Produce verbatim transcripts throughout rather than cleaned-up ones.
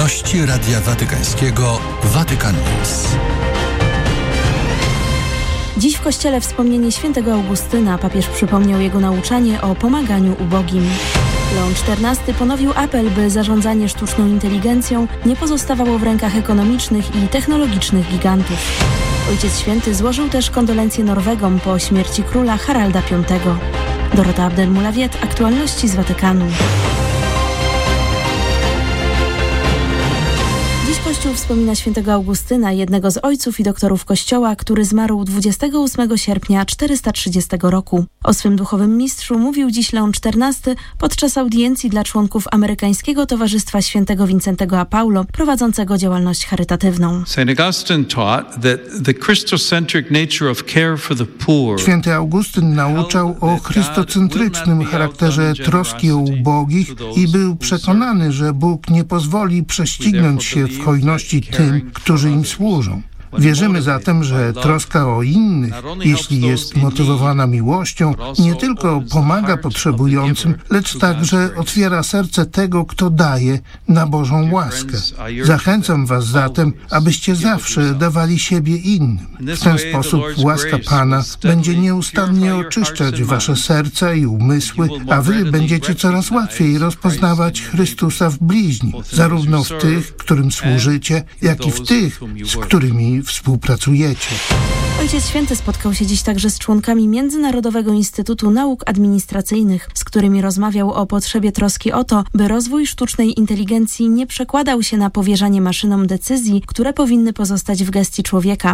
Aktualności Radia Watykańskiego Vatican News. Dziś w kościele wspomnienie świętego Augustyna. Papież przypomniał jego nauczanie o pomaganiu ubogim. Leon czternasty ponowił apel, by zarządzanie sztuczną inteligencją nie pozostawało w rękach ekonomicznych i technologicznych gigantów. Ojciec Święty złożył też kondolencje Norwegom po śmierci króla Haralda piątego. Dorota Abdelmulawiet, aktualności z Watykanu. Dziś Kościół wspomina świętego Augustyna, jednego z ojców i doktorów Kościoła, który zmarł dwudziestego ósmego sierpnia czterysta trzydziestego roku. O swym duchowym mistrzu mówił dziś Leon czternasty podczas audiencji dla członków amerykańskiego Towarzystwa Świętego Wincentego a Paulo, prowadzącego działalność charytatywną. Święty Augustyn nauczał o chrystocentrycznym charakterze troski o ubogich i był przekonany, że Bóg nie pozwoli prześcignąć się w hojności tym, którzy im służą. Wierzymy zatem, że troska o innych, jeśli jest motywowana miłością, nie tylko pomaga potrzebującym, lecz także otwiera serce tego, kto daje, na Bożą łaskę. Zachęcam was zatem, abyście zawsze dawali siebie innym. W ten sposób łaska Pana będzie nieustannie oczyszczać wasze serca i umysły, a wy będziecie coraz łatwiej rozpoznawać Chrystusa w bliźni, zarówno w tych, którym służycie, jak i w tych, z którymi współpracujecie. Ojciec Święty spotkał się dziś także z członkami Międzynarodowego Instytutu Nauk Administracyjnych, z którymi rozmawiał o potrzebie troski o to, by rozwój sztucznej inteligencji nie przekładał się na powierzanie maszynom decyzji, które powinny pozostać w gestii człowieka.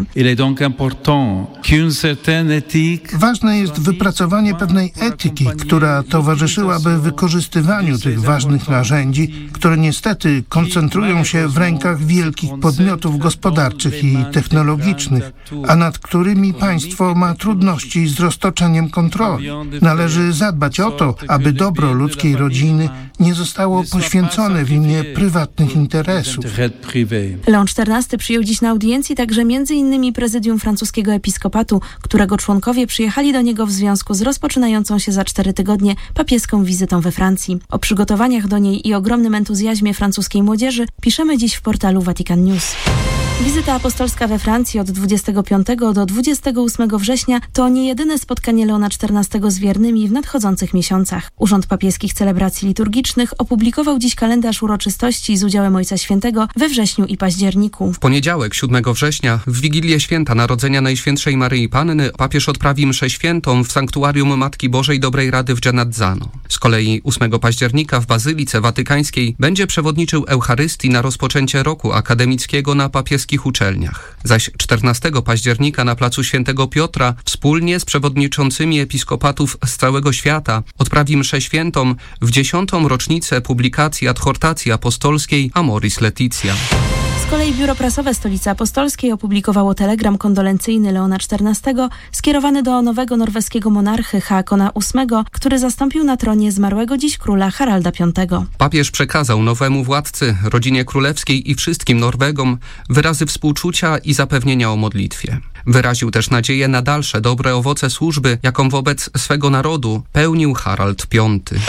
Ważne jest wypracowanie pewnej etyki, która towarzyszyłaby wykorzystywaniu tych ważnych narzędzi, które niestety koncentrują się w rękach wielkich podmiotów gospodarczych i technologicznych, a nad którymi państwo ma trudności z roztoczeniem kontroli. Należy zadbać o to, aby dobro ludzkiej rodziny nie zostało poświęcone w imię prywatnych interesów. Leon czternasty przyjął dziś na audiencji także między innymi prezydium francuskiego episkopatu, którego członkowie przyjechali do niego w związku z rozpoczynającą się za cztery tygodnie papieską wizytą we Francji. O przygotowaniach do niej i ogromnym entuzjazmie francuskiej młodzieży piszemy dziś w portalu Vatican News. Wizyta apostolska we Francji od dwudziestego piątego do dwudziestego ósmego września to nie jedyne spotkanie Leona czternastego z wiernymi w nadchodzących miesiącach. Urząd Papieskich Celebracji Liturgicznych opublikował dziś kalendarz uroczystości z udziałem Ojca Świętego we wrześniu i październiku. W poniedziałek, siódmego września, w Wigilię Święta Narodzenia Najświętszej Maryi Panny, papież odprawi mszę świętą w sanktuarium Matki Bożej Dobrej Rady w Genazzano. Z kolei ósmego października w Bazylice Watykańskiej będzie przewodniczył Eucharystii na rozpoczęcie roku akademickiego na papieskich uczelniach. Zaś czternastego października na placu Świętego Piotra wspólnie z przewodniczącymi episkopatów z całego świata odprawi mszę świętą w dziesiątą rocznicę publikacji adhortacji apostolskiej Amoris Laetitia. Z kolei Biuro Prasowe Stolicy Apostolskiej opublikowało telegram kondolencyjny Leona czternastego skierowany do nowego norweskiego monarchy Haakona ósmego, który zastąpił na tronie zmarłego dziś króla Haralda piątego. Papież przekazał nowemu władcy, rodzinie królewskiej i wszystkim Norwegom wyrazy współczucia i zapewnienia o modlitwie. Wyraził też nadzieję na dalsze dobre owoce służby, jaką wobec swego narodu pełnił Harald piąty.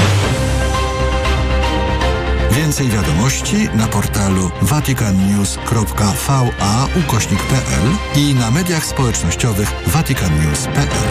Więcej wiadomości na portalu vaticannews kropka va ukośnik p l i na mediach społecznościowych vaticannews kropka p l.